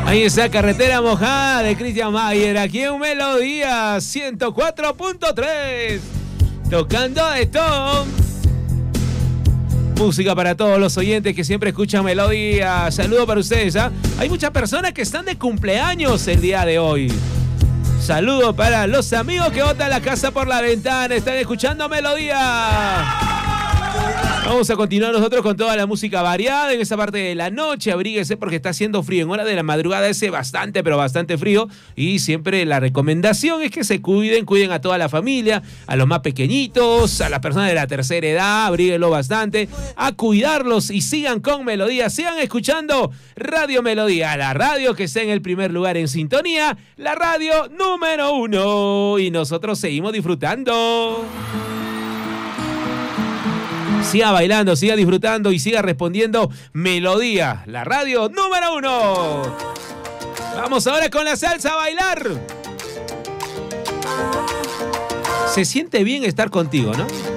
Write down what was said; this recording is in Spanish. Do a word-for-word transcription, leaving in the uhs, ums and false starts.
Ahí está Carretera Mojada de Christian Mayer, aquí en Melodía ciento cuatro punto tres. Tocando de todo. Música para todos los oyentes que siempre escuchan Melodía. Saludos para ustedes, ¿ah? Hay muchas personas que están de cumpleaños el día de hoy. Saludos para los amigos que botan la casa por la ventana. Están escuchando Melodía. Vamos a continuar nosotros con toda la música variada en esa parte de la noche. Abríguese porque está haciendo frío. En hora de la madrugada hace bastante, pero bastante frío. Y siempre la recomendación es que se cuiden, cuiden a toda la familia, a los más pequeñitos, a las personas de la tercera edad, abríguenlo bastante, a cuidarlos y sigan con Melodía. Sigan escuchando Radio Melodía, la radio que está en el primer lugar en sintonía, la radio número uno. Y nosotros seguimos disfrutando. Siga bailando, siga disfrutando y siga respondiendo Melodía, la radio número uno. Vamos ahora con la salsa a bailar. Se siente bien estar contigo, ¿no?